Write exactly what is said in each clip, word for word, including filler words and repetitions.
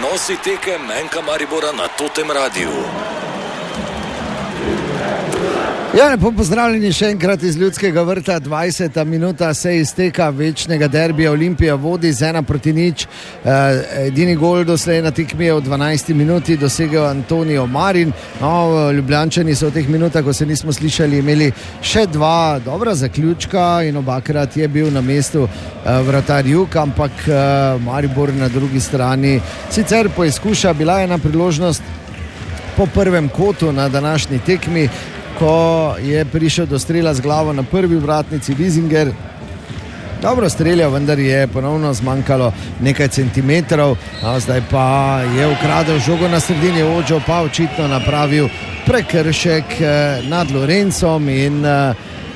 Prenosi tekem Enka Maribora na Totem Radiu. Ja, lepo pozdravljeni še enkrat iz Ljudskega vrta. dvajseta minuta se izteka večnega derbija. Olimpija vodi z ena proti nič. Edini gol doslej na tekmi je v dvanajsti minuti dosegel Antonijo Marin. No, Ljubljančani so v teh minutah, ko se nismo slišali, imeli še dva dobra zaključka in obakrat je bil na mestu vratar Jug, ampak Maribor na drugi strani sicer poizkuša. Bila je ena priložnost po prvem kotu na današnji tekmi, ko je prišel do strela z glavo na prvi vratnici Wiesinger. Dobro streljal, vendar je ponovno zmanjkalo nekaj centimetrov. No, zdaj pa je ukradel žogo na sredini, Ođo pa očitno napravil prekršek eh, nad Lorencom in eh,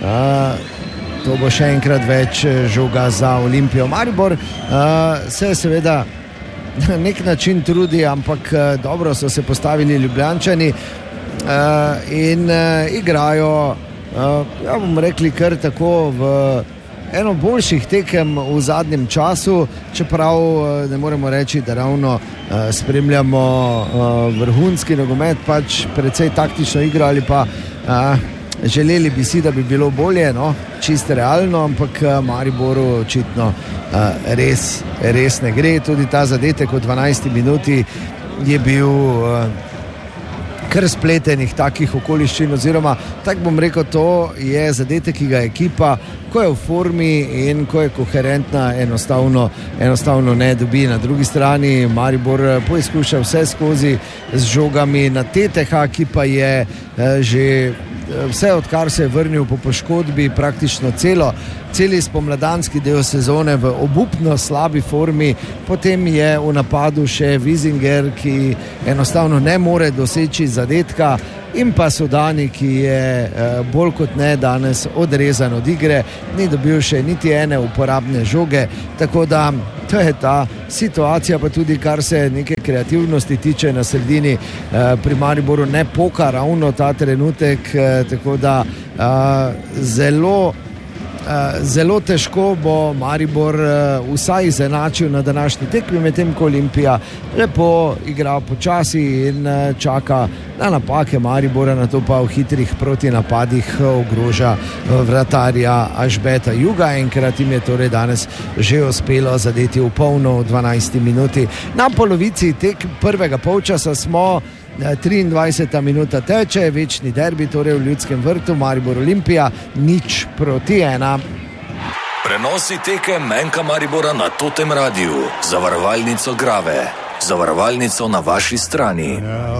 to bo še enkrat več žoga za Olimpijo. Maribor eh, se seveda na nek način trudi, ampak eh, dobro so se postavili Ljubljančani. Uh, in uh, igrajo, uh, ja bom rekli, kar tako v eno boljših tekem v zadnjem času, čeprav uh, ne moremo reči, da ravno uh, spremljamo uh, vrhunski nogomet, pač precej taktično igro ali pa uh, želeli bi si, da bi bilo bolje, no, čisto realno, ampak uh, Mariboru očitno uh, res, res ne gre. Tudi ta zadetek v dvanajsti minuti je bil uh, kar spletenih takih okoliščin, oziroma tak bom rekel, to je zadetek, ki ga ekipa, ko je v formi in ko je koherentna, enostavno, enostavno ne dobi. Na drugi strani Maribor poizkuša vse skozi z žogami na T T H, ki pa je eh, že vse odkar se je vrnil po poškodbi, praktično celo, celi spomladanski del sezone v obupno slabi formi. Potem je v napadu še Wiesinger, ki enostavno ne more doseči zadetka, in pa Sodani, ki je bolj kot ne danes odrezan od igre, ni dobil še niti ene uporabne žoge, tako da to je ta situacija, pa tudi kar se neke kreativnosti tiče na sredini, pri Mariboru ne poka ravno ta trenutek, tako da zelo Zelo težko bo Maribor vsaj izenačil na današnji tekmi, medtem ko Olimpija lepo igra počasi in čaka na napake Maribora, na to pa v hitrih protinapadih ogroža vratarja Ažbeta Juga. Enkrat jim je torej danes že uspelo zadeti v polno v dvanajsti minuti. Na polovici tek prvega polčasa smo, triindvajseta minuta teče, večni derbi, torej v Ljudskem vrtu, Maribor Olimpija, nič proti ena. Prenosi tekem Enka Maribora na Totem Radiu. Zavarovalnico Grave. Zavarovalnico na vaši strani.